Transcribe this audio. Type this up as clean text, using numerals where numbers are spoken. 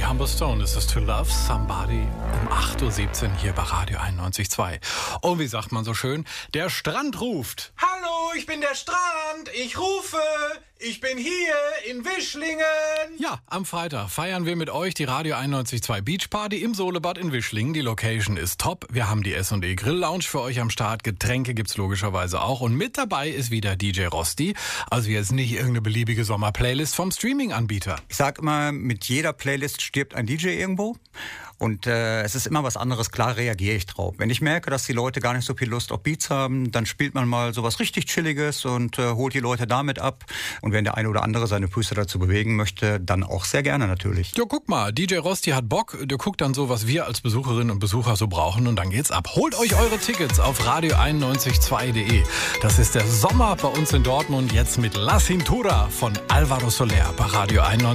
die Humble Stone. This is To Love Somebody um 8.17 Uhr hier bei Radio 91.2. Und wie sagt man so schön? Der Strand ruft. Hallo, ich bin der Strand. Ich rufe. Ich bin hier in Wischlingen. Ja, am Freitag feiern wir mit euch die Radio 91.2 Beach Party im Solebad in Wischlingen. Die Location ist top. Wir haben die S&E Grill Lounge für euch am Start. Getränke gibt's logischerweise auch. Und mit dabei ist wieder DJ Rosti. Also jetzt nicht irgendeine beliebige Sommerplaylist vom Streaming-Anbieter. Ich sag immer, mit jeder Playlist stirbt ein DJ irgendwo. Und es ist immer was anderes, klar reagiere ich drauf. Wenn ich merke, dass die Leute gar nicht so viel Lust auf Beats haben, dann spielt man mal sowas richtig Chilliges und holt die Leute damit ab. Und wenn der eine oder andere seine Füße dazu bewegen möchte, dann auch sehr gerne natürlich. Ja, guck mal, DJ Rosti hat Bock. Der guckt dann so, was wir als Besucherinnen und Besucher so brauchen und dann geht's ab. Holt euch eure Tickets auf radio912.de. Das ist der Sommer bei uns in Dortmund, jetzt mit La Cintura von Alvaro Soler bei Radio 91.